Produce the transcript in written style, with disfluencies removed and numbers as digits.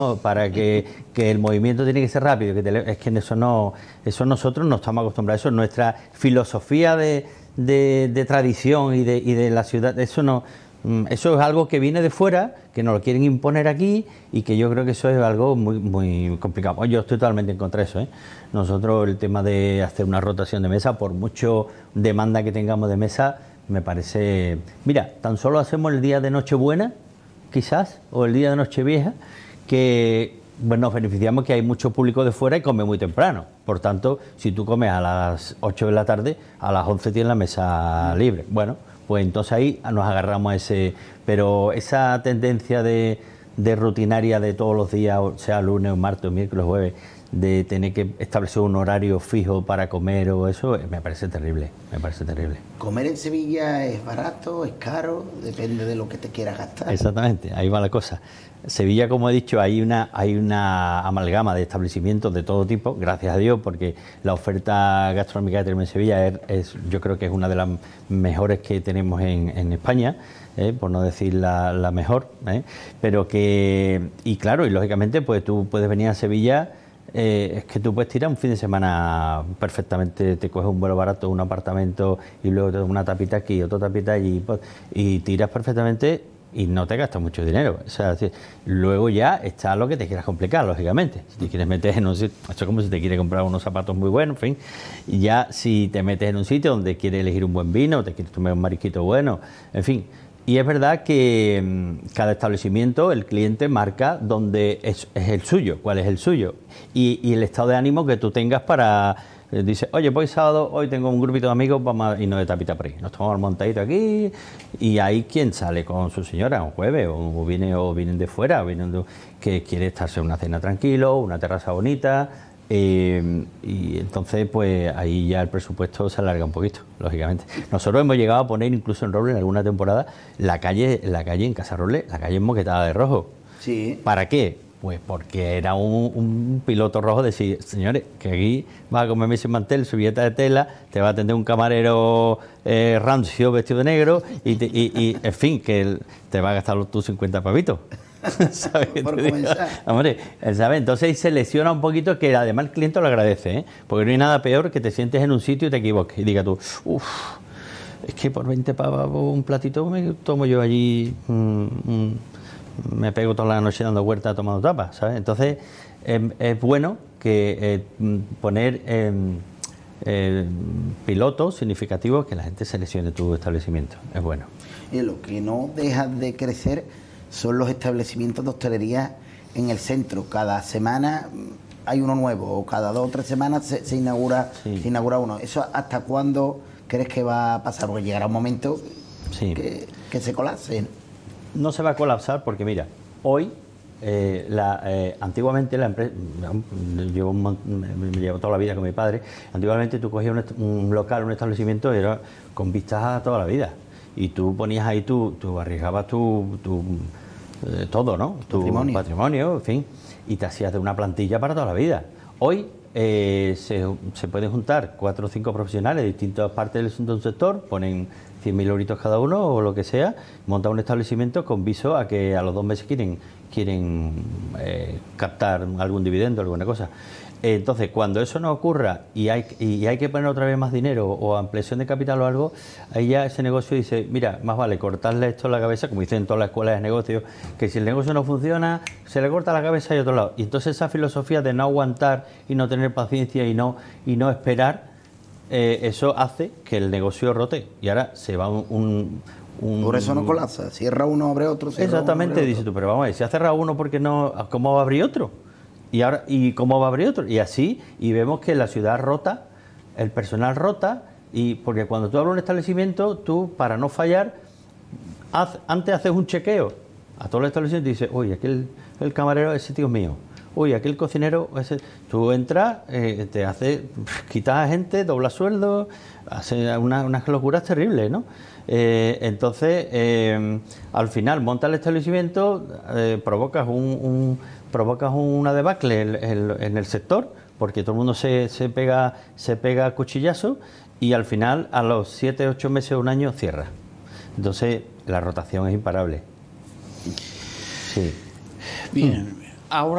para que el movimiento tiene que ser rápido, es que eso nosotros no estamos acostumbrados, eso es nuestra filosofía de tradición y de la ciudad, eso es algo que viene de fuera, que nos lo quieren imponer aquí y que yo creo que eso es algo muy, muy complicado. Yo estoy totalmente en contra de eso, ¿eh? Nosotros el tema de hacer una rotación de mesa, por mucho demanda que tengamos de mesa, me parece... Mira, tan solo hacemos el día de Nochebuena, quizás, o el día de Nochevieja, que bueno, nos beneficiamos que hay mucho público de fuera y come muy temprano. Por tanto, si tú comes a las 8 de la tarde, a las 11 tienes la mesa libre. Bueno, pues entonces ahí nos agarramos a ese... Pero esa tendencia de rutinaria de todos los días, sea lunes, martes, miércoles, jueves, de tener que establecer un horario fijo para comer o eso, me parece terrible, me parece terrible. ¿Comer en Sevilla es barato, es caro? Depende de lo que te quieras gastar. Exactamente, ahí va la cosa. Sevilla, como he dicho, hay una amalgama de establecimientos de todo tipo, gracias a Dios, porque la oferta gastronómica que tenemos en Sevilla yo creo que es una de las mejores que tenemos en España, por no decir la mejor, pero que, y claro, y lógicamente, pues tú puedes venir a Sevilla. Es que tú puedes tirar un fin de semana perfectamente, te coges un vuelo barato, un apartamento y luego te das una tapita aquí, otra tapita allí y tiras perfectamente y no te gastas mucho dinero. O sea, luego ya está lo que te quieras complicar, lógicamente. Si te quieres meter en un sitio, esto es como si te quieres comprar unos zapatos muy buenos, en fin. Y ya si te metes en un sitio donde quieres elegir un buen vino, te quieres tomar un marisquito bueno, en fin. Y es verdad que cada establecimiento, el cliente marca dónde es el suyo, cuál es el suyo. Y el estado de ánimo que tú tengas para... dice, oye, pues sábado, hoy tengo un grupito de amigos, vamos a irnos de tapita por ahí. Nos tomamos el montadito aquí y hay quien sale con su señora un jueves o vienen de fuera, que quiere estarse en una cena tranquilo, una terraza bonita. Y entonces pues ahí ya el presupuesto se alarga un poquito, lógicamente. Nosotros hemos llegado a poner incluso en Roble en alguna temporada la calle en Casa Roble, la calle moquetada de rojo. Sí. ¿Para qué? Pues porque era un piloto rojo de decir, señores, que aquí vas a comerme sin mantel, servilleta de tela, te va a atender un camarero rancio vestido de negro y en fin, que te va a gastar tus 50 pavitos. ¿Sabes? Por comenzar. Hombre, ¿sabes? Entonces se lesiona un poquito, que además el cliente lo agradece, ¿eh? Porque no hay nada peor que te sientes en un sitio y te equivoques y digas tú, uff, es que por 20 pavos un platito me tomo yo allí, me pego toda la noche dando vueltas tomando tapas, ¿sabes? Entonces es bueno que poner pilotos significativos que la gente seleccione tu establecimiento, es bueno. Y lo que no deja de crecer son los establecimientos de hostelería en el centro. Cada semana hay uno nuevo, o cada 2 o 3 semanas se inaugura uno. ¿Eso hasta cuándo crees que va a pasar? Porque llegará un momento que se colapse. No se va a colapsar porque, mira, hoy, antiguamente la empresa, me llevo toda la vida con mi padre, antiguamente tú cogías un local, un establecimiento, era con vistas a toda la vida. Y tú ponías ahí, tú arriesgabas todo, ¿no? Tu patrimonio, en fin, y te hacías de una plantilla para toda la vida. Hoy se pueden juntar 4 o 5 profesionales de distintas partes de un sector, ponen 100.000 euritos cada uno o lo que sea, montan un establecimiento con viso a que a los 2 meses quieren captar algún dividendo, alguna cosa. Entonces, cuando eso no ocurra y hay que poner otra vez más dinero o ampliación de capital o algo, ahí ya ese negocio dice, mira, más vale cortarle esto a la cabeza, como dicen en todas las escuelas de negocios, que si el negocio no funciona, se le corta la cabeza y otro lado. Y entonces esa filosofía de no aguantar y no tener paciencia y no esperar, eso hace que el negocio rote. Y ahora se va Por eso no colapsa. Cierra uno, abre otro. Exactamente, dices tú, pero vamos a ver, si ha cerrado uno, ¿por qué no? ¿Cómo va a abrir otro? ¿Y cómo va a abrir otro? Y así, y vemos que la ciudad rota, el personal rota, y porque cuando tú abres un establecimiento, tú, para no fallar, antes haces un chequeo a todo el establecimiento y dices, oye, aquel el camarero, ese tío es mío. Uy, aquel cocinero, tú entras, quitas a gente, doblas sueldos, haces unas locuras terribles, ¿no? Entonces, al final montas el establecimiento, provocas una debacle en el sector, porque todo el mundo se pega cuchillazo y al final, a los 7, 8 meses, un año, cierra. Entonces, la rotación es imparable. Sí. Bien, ahora